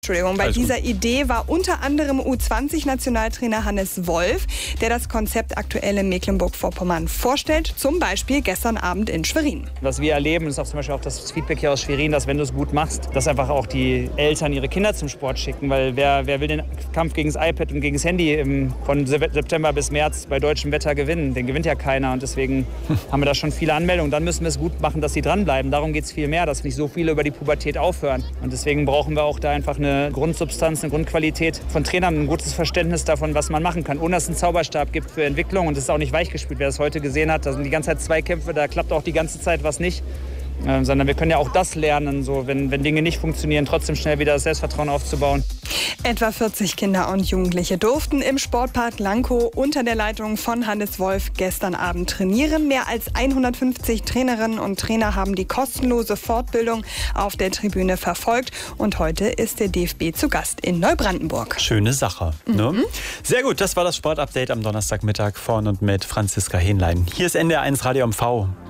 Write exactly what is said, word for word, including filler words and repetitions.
Entschuldigung, bei Alles dieser gut. Idee war unter anderem U zwanzig Nationaltrainer Hannes Wolf, der das Konzept aktuell in Mecklenburg-Vorpommern vorstellt, zum Beispiel gestern Abend in Schwerin. Was wir erleben, ist auch zum Beispiel auch das Feedback hier aus Schwerin, dass wenn du es gut machst, dass einfach auch die Eltern ihre Kinder zum Sport schicken, weil wer, wer will den Kampf gegen das iPad und gegen das Handy im, von September bis März bei deutschem Wetter gewinnen? Den gewinnt ja keiner und deswegen haben wir da schon viele Anmeldungen. Dann müssen wir es gut machen, dass sie dranbleiben. Darum geht es viel mehr, dass nicht so viele über die Pubertät aufhören. Und deswegen brauchen wir auch da einfach eine eine Grundsubstanz, eine Grundqualität von Trainern, ein gutes Verständnis davon, was man machen kann, ohne dass es einen Zauberstab gibt für Entwicklung. Und es ist auch nicht weichgespült. Wer das heute gesehen hat, da sind die ganze Zeit Zweikämpfe, da klappt auch die ganze Zeit was nicht. Ähm, sondern wir können ja auch das lernen, so, wenn, wenn Dinge nicht funktionieren, trotzdem schnell wieder das Selbstvertrauen aufzubauen. Etwa vierzig Kinder und Jugendliche durften im Sportpark Lankow unter der Leitung von Hannes Wolf gestern Abend trainieren. Mehr als hundertfünfzig Trainerinnen und Trainer haben die kostenlose Fortbildung auf der Tribüne verfolgt. Und heute ist der D F B zu Gast in Neubrandenburg. Schöne Sache. Ne? Mhm. Sehr gut, das war das Sportupdate am Donnerstagmittag von und mit Franziska Hähnlein. Hier ist N D R eins Radio M V.